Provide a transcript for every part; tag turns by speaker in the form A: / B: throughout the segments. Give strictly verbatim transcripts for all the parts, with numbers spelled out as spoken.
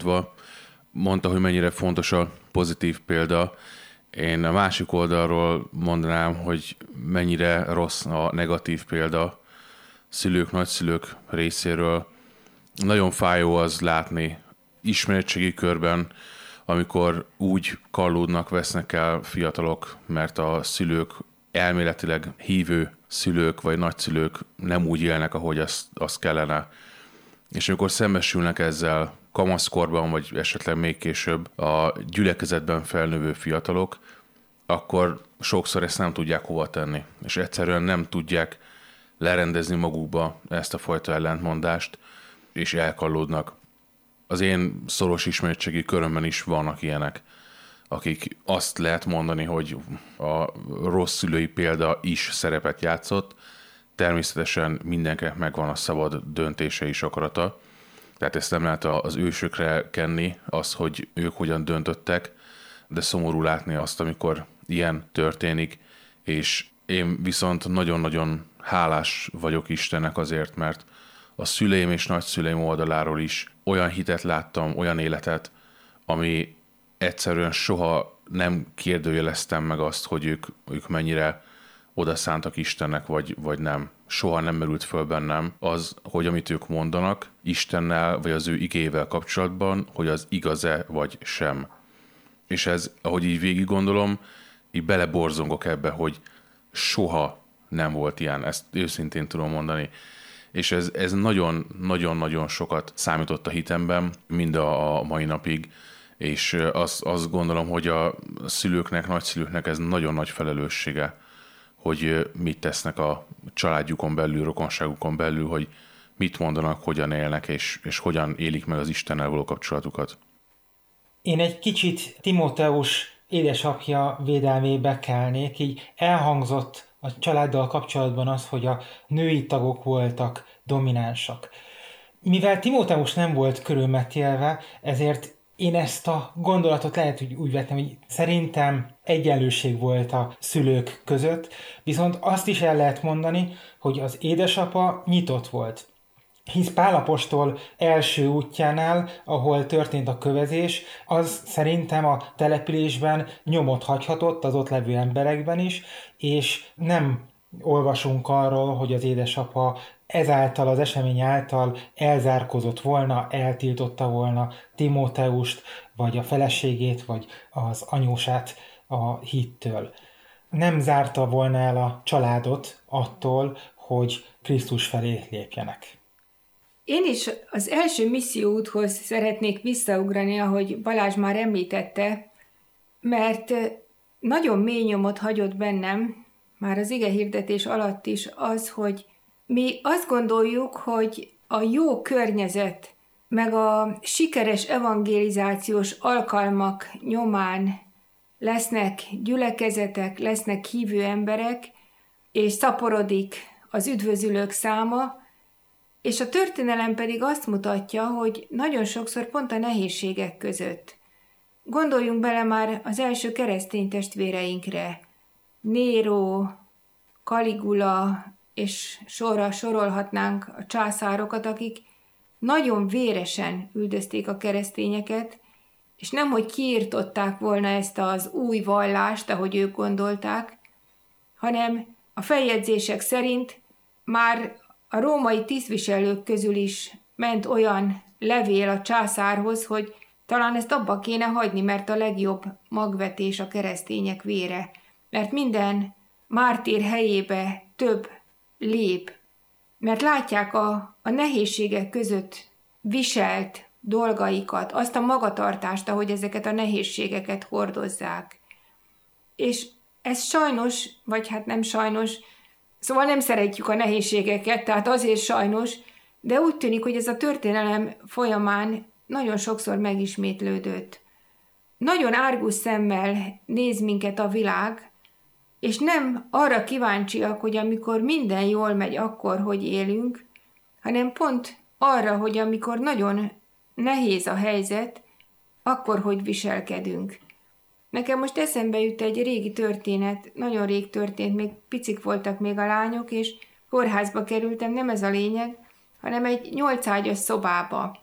A: mondva, mondta, hogy mennyire fontos a pozitív példa. Én a másik oldalról mondanám, hogy mennyire rossz a negatív példa szülők, nagyszülők részéről. Nagyon fájó az látni ismeretségi körben, amikor úgy kallódnak, vesznek el fiatalok, mert a szülők elméletileg hívő szülők vagy nagyszülők nem úgy élnek, ahogy azt, azt kellene. És amikor szembesülnek ezzel kamaszkorban, vagy esetleg még később a gyülekezetben felnövő fiatalok, akkor sokszor ezt nem tudják hova tenni, és egyszerűen nem tudják lerendezni magukba ezt a fajta ellentmondást, és elkallódnak. Az én szoros ismeretségi körömben is vannak ilyenek, akik azt lehet mondani, hogy a rossz szülői példa is szerepet játszott. Természetesen mindenkinek megvan a szabad döntése és akarata, tehát ezt nem lehet az ősökre kenni, az, hogy ők hogyan döntöttek, de szomorú látni azt, amikor ilyen történik, és én viszont nagyon-nagyon hálás vagyok Istennek azért, mert a szüleim és nagyszüleim oldaláról is olyan hitet láttam, olyan életet, ami egyszerűen soha nem kérdőjeleztem meg azt, hogy ők, ők mennyire odaszántak Istennek, vagy, vagy nem. Soha nem merült föl bennem az, hogy amit ők mondanak Istennel, vagy az ő igével kapcsolatban, hogy az igaz-e, vagy sem. És ez, ahogy így végig gondolom, így beleborzongok ebbe, hogy soha nem volt ilyen, ezt őszintén tudom mondani. És ez, ez nagyon-nagyon-nagyon sokat számított a hitemben, mind a, a mai napig, és azt, azt gondolom, hogy a szülőknek, nagyszülőknek ez nagyon nagy felelőssége, hogy mit tesznek a családjukon belül, rokonságukon belül, hogy mit mondanak, hogyan élnek, és, és hogyan élik meg az Istennel való kapcsolatukat.
B: Én egy kicsit Timóteus édesapja védelmébe kelnék, így elhangzott a családdal kapcsolatban az, hogy a női tagok voltak dominánsak. Mivel Timóteus nem volt körülmetélve, ezért én ezt a gondolatot lehet, hogy úgy vettem, hogy szerintem egyenlőség volt a szülők között, viszont azt is el lehet mondani, hogy az édesapa nyitott volt. Hisz Pál apostol első útjánál, ahol történt a kövezés, az szerintem a településben nyomot hagyhatott az ott levő emberekben is, és nem olvasunk arról, hogy az édesapa ezáltal, az esemény által elzárkozott volna, eltiltotta volna Timóteust, vagy a feleségét, vagy az anyósát a hittől. Nem zárta volna el a családot attól, hogy Krisztus felé lépjenek.
C: Én is az első misszióúthoz szeretnék visszaugrani, ahogy Balázs már említette, mert nagyon mély nyomot hagyott bennem, már az igehirdetés alatt is az, hogy mi azt gondoljuk, hogy a jó környezet, meg a sikeres evangelizációs alkalmak nyomán lesznek gyülekezetek, lesznek hívő emberek, és szaporodik az üdvözülők száma, és a történelem pedig azt mutatja, hogy nagyon sokszor pont a nehézségek között. Gondoljunk bele már az első keresztény testvéreinkre, Néró, Kaligula, és sorra sorolhatnánk a császárokat, akik nagyon véresen üldözték a keresztényeket, és nemhogy kiirtották volna ezt az új vallást, ahogy ők gondolták, hanem a feljegyzések szerint már a római tisztviselők közül is ment olyan levél a császárhoz, hogy talán ezt abba kéne hagyni, mert a legjobb magvetés a keresztények vére, mert minden mártír helyébe több lép, mert látják a, a nehézségek között viselt dolgaikat, azt a magatartást, ahogy ezeket a nehézségeket hordozzák. És ez sajnos, vagy hát nem sajnos, szóval nem szeretjük a nehézségeket, tehát azért sajnos, de úgy tűnik, hogy ez a történelem folyamán nagyon sokszor megismétlődött. Nagyon árgus szemmel néz minket a világ, és nem arra kíváncsiak, hogy amikor minden jól megy, akkor hogy élünk, hanem pont arra, hogy amikor nagyon nehéz a helyzet, akkor hogy viselkedünk. Nekem most eszembe jut egy régi történet, nagyon rég történt, még picik voltak még a lányok, és kórházba kerültem, nem ez a lényeg, hanem egy nyolcágyas szobába.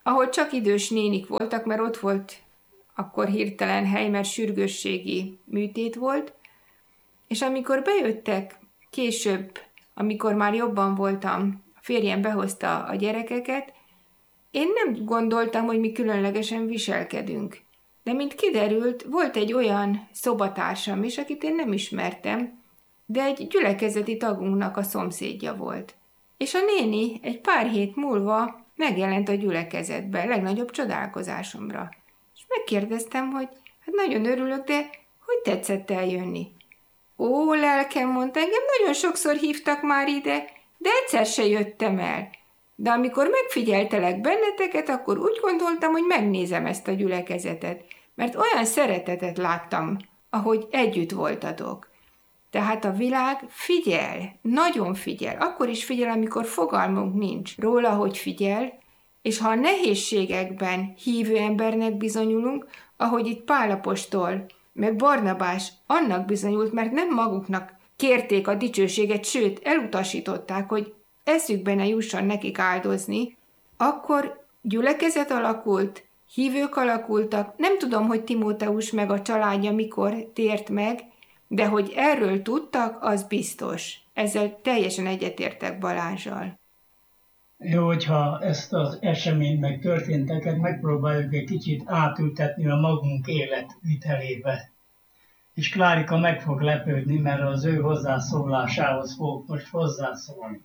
C: ahol csak idős nénik voltak, mert ott volt akkor hirtelen hely, mert sürgősségi műtét volt, és amikor bejöttek később, amikor már jobban voltam, a férjem behozta a gyerekeket, én nem gondoltam, hogy mi különlegesen viselkedünk. De mint kiderült, volt egy olyan szobatársam is, akit én nem ismertem, de egy gyülekezeti tagunknak a szomszédja volt. És a néni egy pár hét múlva megjelent a gyülekezetbe, legnagyobb csodálkozásomra. És megkérdeztem, hogy hát nagyon örülök, de hogy tetszett eljönni? Ó, lelkem, mondta, engem nagyon sokszor hívtak már ide, de egyszer se jöttem el. De amikor megfigyeltelek benneteket, akkor úgy gondoltam, hogy megnézem ezt a gyülekezetet, mert olyan szeretetet láttam, ahogy együtt voltatok. Tehát a világ figyel, nagyon figyel, akkor is figyel, amikor fogalmunk nincs róla, hogy figyel, és ha a nehézségekben hívő embernek bizonyulunk, ahogy itt Pál apostol, meg Barnabás annak bizonyult, mert nem maguknak kérték a dicsőséget, sőt, elutasították, hogy eszükbe ne jusson nekik áldozni, akkor gyülekezet alakult, hívők alakultak, nem tudom, hogy Timóteus meg a családja mikor tért meg, de hogy erről tudtak, az biztos. Ezzel teljesen egyetértek Balázsal.
D: Jó, hogyha ezt az eseményt meg történteket megpróbáljuk egy kicsit átültetni a magunk életvitelébe. És Klárika meg fog lepődni, mert az ő hozzászólásához fog most hozzászólni.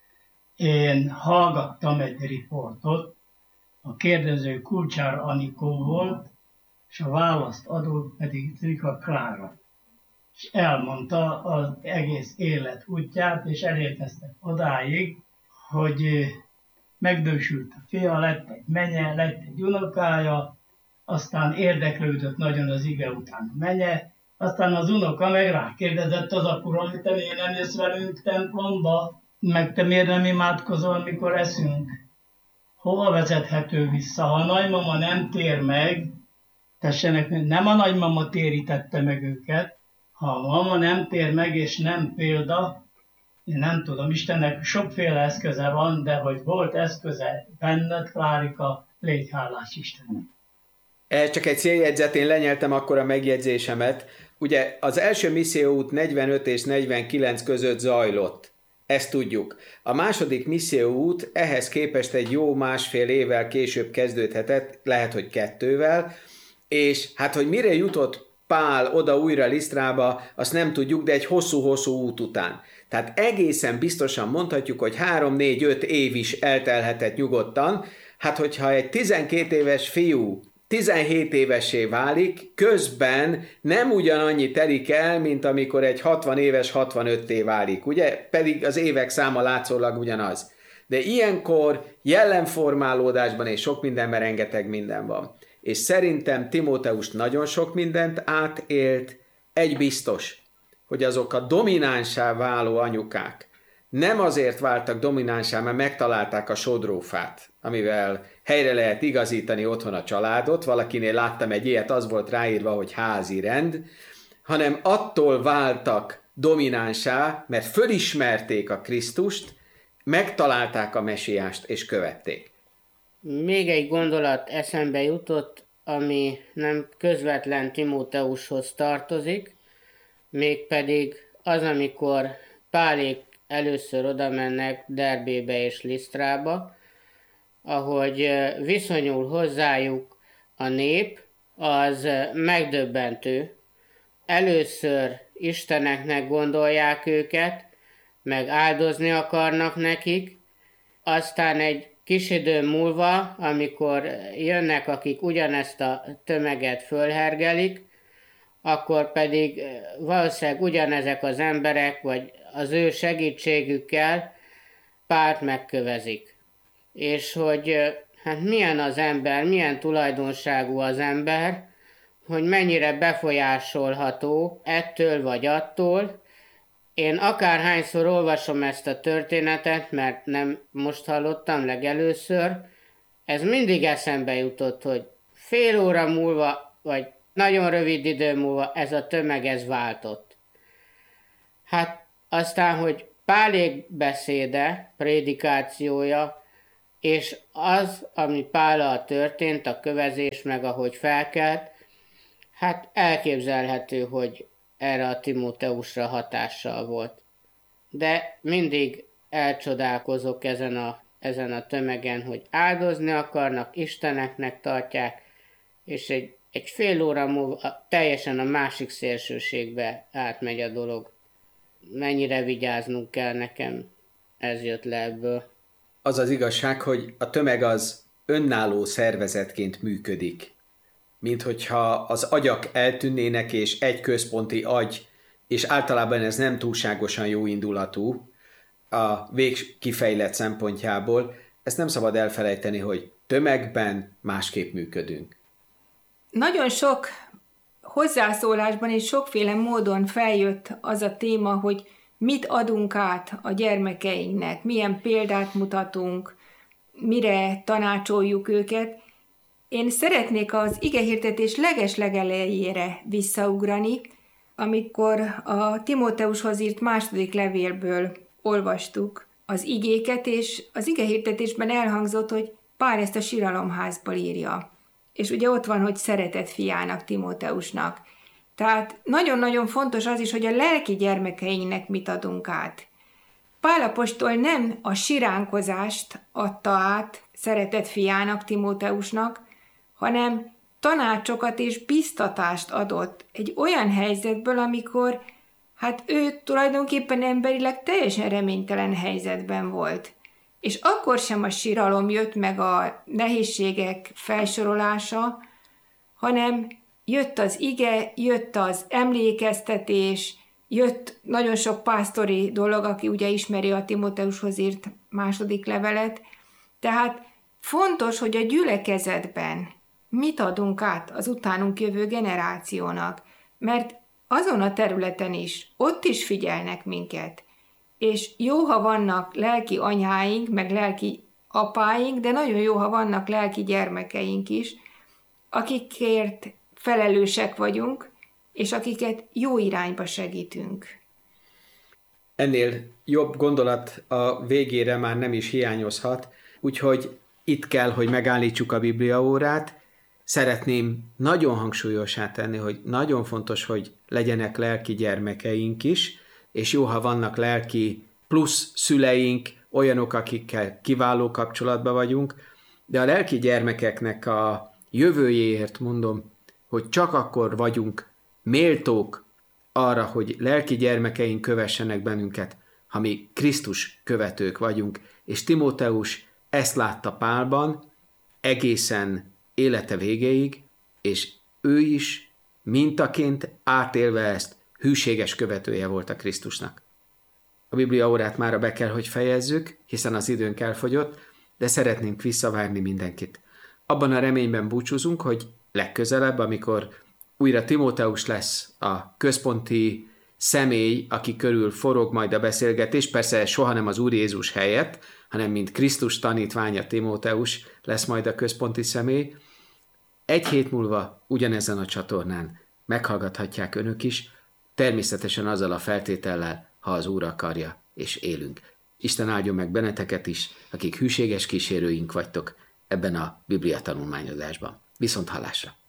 D: Én hallgattam egy riportot, a kérdező Kulcsár Anikó volt, és a választ adó pedig Trika Klára. És elmondta az egész élet útját, és elérkeztek odáig, hogy megdősült a fia, lett egy menye, lett egy unokája, aztán érdeklődött nagyon az ige után a menye, aztán az unoka meg rákérdezett az apura, hogy te miért nem jössz velünk templomba, meg te miért nem imádkozol, mikor eszünk. Hova vezethető vissza? Ha a nagymama nem tér meg, tessenek, nem a nagymama térítette meg őket, ha a mama nem tér meg és nem példa, én nem tudom, Istennek sokféle eszköze van, de hogy volt eszköze benned, Klárika, légy hálás Istennek.
E: Ez csak egy céljegyzet, én lenyeltem akkor a megjegyzésemet. Ugye az első misszióút negyvenöt és negyvenkilenc között zajlott. Ezt tudjuk. A második misszióút ehhez képest egy jó másfél évvel később kezdődhetett, lehet, hogy kettővel, és hát, hogy mire jutott Pál oda újra Lisztrába, azt nem tudjuk, de egy hosszú-hosszú út után. Tehát egészen biztosan mondhatjuk, hogy három, négy, öt év is eltelhetett nyugodtan. Hát, hogyha egy tizenkét éves fiú tizenhét évessé válik, közben nem ugyanannyi telik el, mint amikor egy hatvan éves hatvanötté válik, ugye? Pedig az évek száma látszólag ugyanaz. De ilyenkor jellemformálódásban és sok mindenben rengeteg minden van. És szerintem Timóteus nagyon sok mindent átélt, egy biztos, hogy azok a dominánsá váló anyukák nem azért váltak dominánsá, mert megtalálták a sodrófát, amivel helyre lehet igazítani otthon a családot, valakinél láttam egy ilyet, az volt ráírva, hogy házi rend, hanem attól váltak dominánsá, mert fölismerték a Krisztust, megtalálták a mesiást és követték.
F: Még egy gondolat eszembe jutott, ami nem közvetlen Timóteushoz tartozik, mégpedig az, amikor Pálék először oda mennek Derbébe és Lisztrába, ahogy viszonyul hozzájuk a nép, az megdöbbentő. Először isteneknek gondolják őket, meg áldozni akarnak nekik, aztán egy kis idő múlva, amikor jönnek, akik ugyanezt a tömeget fölhergelik, akkor pedig valószínűleg ugyanezek az emberek, vagy az ő segítségükkel Pált megkövezik. És hogy hát milyen az ember, milyen tulajdonságú az ember, hogy mennyire befolyásolható ettől vagy attól. Én akárhányszor olvasom ezt a történetet, mert nem most hallottam legelőször, ez mindig eszembe jutott, hogy fél óra múlva, vagy nagyon rövid idő múlva ez a tömeg ez váltott. Hát aztán, hogy Pálék beszéde, prédikációja, és az, ami Pállal történt, a kövezés meg ahogy felkelt, hát elképzelhető, hogy erre a Timóteusra hatással volt. De mindig elcsodálkozok ezen a, ezen a tömegen, hogy áldozni akarnak, isteneknek tartják, és egy, egy fél óra múlva teljesen a másik szélsőségbe átmegy a dolog. Mennyire vigyáznunk kell, nekem ez jött le ebből.
E: Az az igazság, hogy a tömeg az önálló szervezetként működik. Mint hogyha az agyak eltűnnének, és egy központi agy, és általában ez nem túlságosan jó indulatú a végkifejlett szempontjából, ezt nem szabad elfelejteni, hogy tömegben másképp működünk.
C: Nagyon sok hozzászólásban és sokféle módon feljött az a téma, hogy mit adunk át a gyermekeinknek, milyen példát mutatunk, mire tanácsoljuk őket. Én szeretnék az igehirdetés legeslegelejére visszaugrani, amikor a Timóteushoz írt második levélből olvastuk az igéket, és az igehirdetésben elhangzott, hogy Pál ezt a síralomházból írja. És ugye ott van, hogy szeretett fiának, Timóteusnak. Tehát nagyon-nagyon fontos az is, hogy a lelki gyermekeinknek mit adunk át. Pál apostol nem a siránkozást adta át szeretett fiának, Timóteusnak, hanem tanácsokat és biztatást adott egy olyan helyzetből, amikor hát ő tulajdonképpen emberileg teljesen reménytelen helyzetben volt. És akkor sem a síralom jött meg a nehézségek felsorolása, hanem jött az ige, jött az emlékeztetés, jött nagyon sok pásztori dolog, aki ugye ismeri a Timóteushoz írt második levelet. Tehát fontos, hogy a gyülekezetben mit adunk át az utánunk jövő generációnak, mert azon a területen is, ott is figyelnek minket. És jó, ha vannak lelki anyáink, meg lelki apáink, de nagyon jó, ha vannak lelki gyermekeink is, akikért felelősek vagyunk, és akiket jó irányba segítünk.
E: Ennél jobb gondolat a végére már nem is hiányozhat, úgyhogy itt kell, hogy megállítsuk a bibliaórát. Szeretném nagyon hangsúlyosá tenni, hogy nagyon fontos, hogy legyenek lelki gyermekeink is, és jó, ha vannak lelki plusz szüleink, olyanok, akikkel kiváló kapcsolatban vagyunk, de a lelki gyermekeknek a jövőjéért mondom, hogy csak akkor vagyunk méltók arra, hogy lelki gyermekeink kövessenek bennünket, ha mi Krisztus követők vagyunk, és Timóteus ezt látta Pálban egészen élete végéig, és ő is mintaként átélve ezt hűséges követője volt a Krisztusnak. A bibliaórát mára be kell, hogy fejezzük, hiszen az időnk elfogyott, de szeretnénk visszavárni mindenkit. Abban a reményben búcsúzunk, hogy legközelebb, amikor újra Timóteus lesz a központi személy, aki körül forog majd a beszélgetés, persze soha nem az Úr Jézus helyett, hanem mint Krisztus tanítványa Timóteus lesz majd a központi személy. Egy hét múlva ugyanezen a csatornán meghallgathatják önök is, természetesen azzal a feltétellel, ha az Úr akarja, és élünk. Isten áldjon meg benneteket is, akik hűséges kísérőink vagytok ebben a Biblia tanulmányozásban. Viszont hallásra!